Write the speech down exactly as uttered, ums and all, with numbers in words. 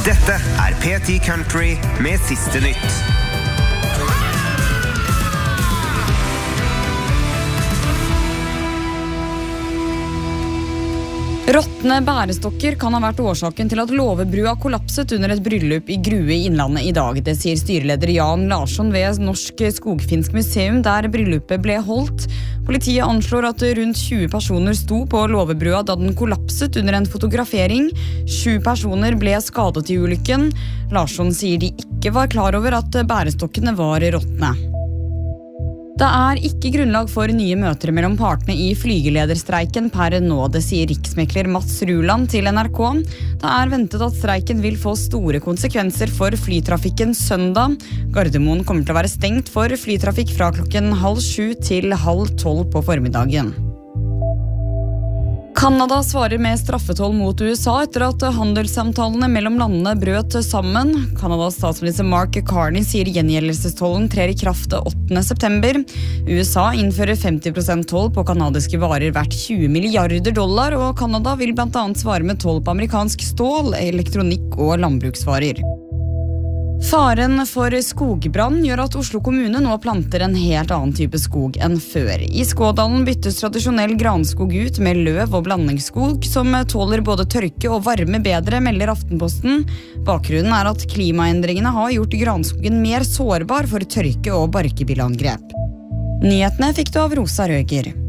Dette er P ti Country med siste nytt. Råtne bærestokker kan ha vært årsaken til at Låvebrua kollapset under et bryllup i Grue i Innlandet i dag. Det sier styreleder Jan Larsson ved Norsk Skogfinsk Museum, der bryllupet ble holdt. Politiet anslår at rundt tjue personer sto på Låvebrua da den kollapset under en fotografering. Sju personer ble skadet i ulykken. Larsson sier de ikke var klar over at bærestokkene var råtne. Det er ikke grunnlag for nye møter mellom partene i flygelederstreiken per nå, det sier riksmekler Mats Ruland til N R K. Det er ventet at streiken vil få store konsekvenser for flytrafikken søndag. Gardermoen kommer til å være stengt for flytrafikk fra klokken halv sju til halv tolv på formiddagen. Kanada svarer med straffetoll mot U S A etter at handelssamtalene mellom landene brøt sammen. Kanadas statsminister Mark Carney sier gjengjeldelsestollen trer i kraft åttende september. U S A innfører femti prosent toll på kanadiske varer verdt tjue milliarder dollar, og Kanada vil blant annet svare med toll på amerikansk stål, elektronikk og landbruksvarer. Faren for skogbrann gjør at Oslo kommune nå planter en helt annen type skog enn før. I Skådalen byttes tradisjonell granskog ut med løv og blandingsskog som tåler både tørke og varme bedre, melder Aftenposten. Bakgrunnen er at klimaendringene har gjort granskogen mer sårbar for tørke og barkebilleangrep. Nyhetene fikk du av Rosa Røger.